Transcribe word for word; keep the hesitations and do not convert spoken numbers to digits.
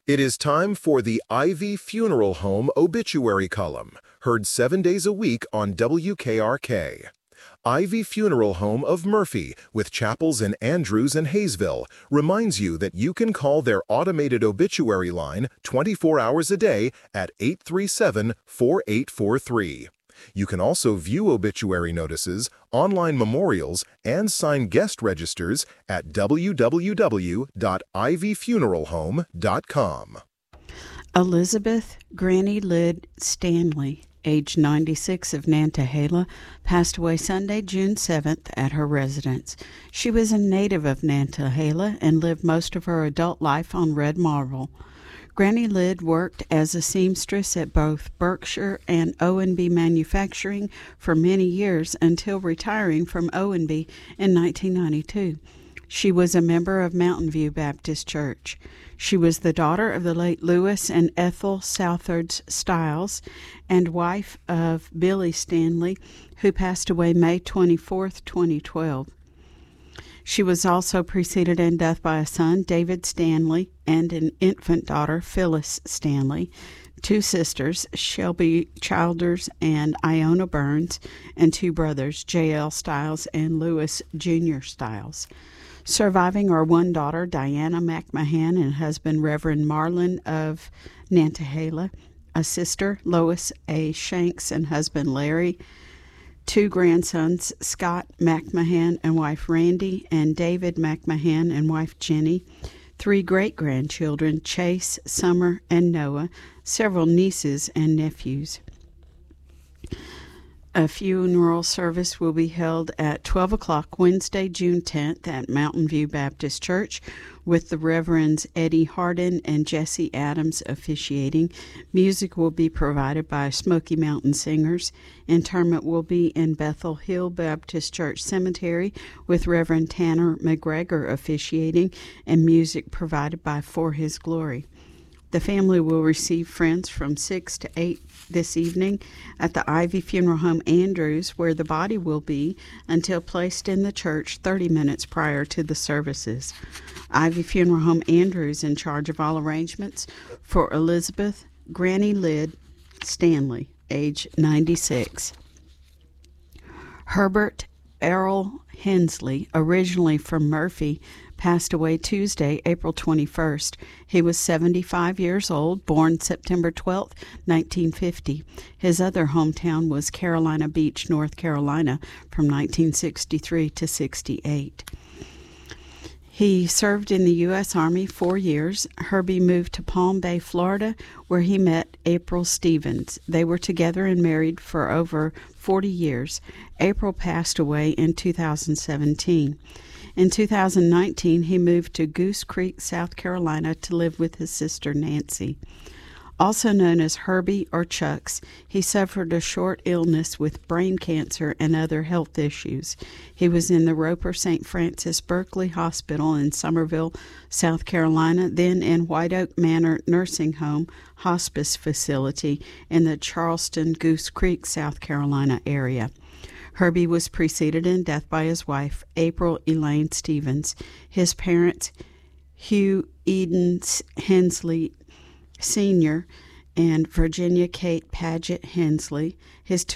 It is time for the Ivy Funeral Home obituary column, heard seven days a week on W K R K. Ivy Funeral Home of Murphy, with chapels in Andrews and Hayesville, reminds you that you can call their automated obituary line twenty-four hours a day at eight three seven, four eight four three. You can also view obituary notices, online memorials, and sign guest registers at w w w dot ivy funeral home dot com. Elizabeth Granny Lyd Stanley, age ninety-six, of Nantahala, passed away Sunday, June seventh, at her residence. She was a native of Nantahala and lived most of her adult life on Red Marble. Granny Lyd worked as a seamstress at both Berkshire and O and B Manufacturing for many years until retiring from O and B in nineteen ninety-two. She was a member of Mountain View Baptist Church. She was the daughter of the late Lewis and Ethel Southard Stiles and wife of Billy Stanley, who passed away May twenty-fourth, twenty twelve. She was also preceded in death by a son, David Stanley, and an infant daughter, Phyllis Stanley, two sisters, Shelby Childers and Iona Burns, and two brothers, J L Stiles and Lewis Junior Stiles. Surviving are one daughter, Diana McMahon, and husband, Reverend Marlin of Nantahala, a sister, Lois A. Shanks, and husband, Larry, two grandsons, Scott McMahon and wife Randy, and David McMahon and wife Jenny, three great-grandchildren, Chase, Summer, and Noah, several nieces and nephews. A funeral service will be held at twelve o'clock Wednesday, June tenth at Mountain View Baptist Church, with the Reverends Eddie Hardin and Jesse Adams officiating. Music will be provided by Smoky Mountain Singers. Interment will be in Bethel Hill Baptist Church Cemetery, with Reverend Tanner McGregor officiating, and music provided by For His Glory. The family will receive friends from six to eight this evening at the Ivy Funeral Home Andrews, where the body will be until placed in the church thirty minutes prior to the services. Ivy Funeral Home Andrews in charge of all arrangements for Elizabeth Granny Lyd Stanley, age ninety-six. Herbert Errol Hensley, originally from Murphy, passed away Tuesday, April twenty-first. He was seventy-five years old, born September twelfth, nineteen fifty. His other hometown was Carolina Beach, North Carolina, from nineteen sixty-three to sixty-eight. He served in the U S Army four years. Herbie moved to Palm Bay, Florida, where he met April Stevens. They were together and married for over forty years. April passed away in two thousand seventeen. In two thousand nineteen, he moved to Goose Creek, South Carolina, to live with his sister Nancy. Also known as Herbie or Chucks, he suffered a short illness with brain cancer and other health issues. He was in the Roper Saint Francis Berkeley Hospital in Summerville, South Carolina, then in White Oak Manor Nursing Home Hospice Facility in the Charleston, Goose Creek, South Carolina area. Herbie was preceded in death by his wife, April Elaine Stevens, his parents, Hugh Eden Hensley Senior and Virginia Kate Paget Hensley, his two